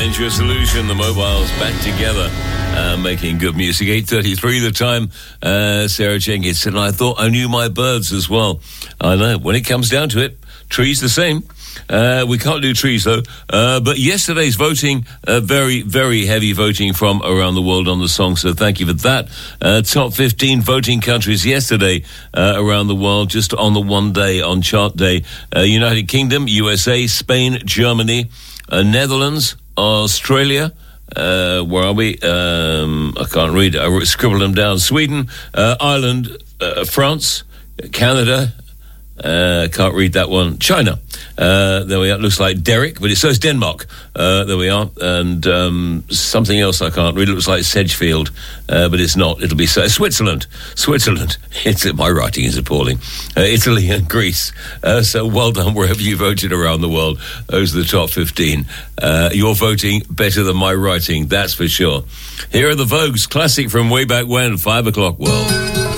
Dangerous Illusion, the Mobiles back together, making good music. 8:33 the time. Sarah Jenkins said, I thought I knew my birds as well. I know, when it comes down to it, trees the same. We can't do trees though, but yesterday's voting, very, very heavy voting from around the world on the song, so thank you for that. Top 15 voting countries yesterday around the world, just on the one day, on chart day. United Kingdom, USA, Spain, Germany, Netherlands, Australia, where are we? I can't read it, I scribbled them down. Sweden, Ireland, France, Canada, can't read that one. China. There we are. It looks like Derek, but it says Denmark. There we are. And something else I can't read. It looks like Sedgefield, but it's not. It'll be Switzerland. My writing is appalling. Italy and Greece. So well done wherever you voted around the world. Those are the top 15. You're voting better than my writing, that's for sure. Here are the Vogues, classic from way back when, 5 o'clock world.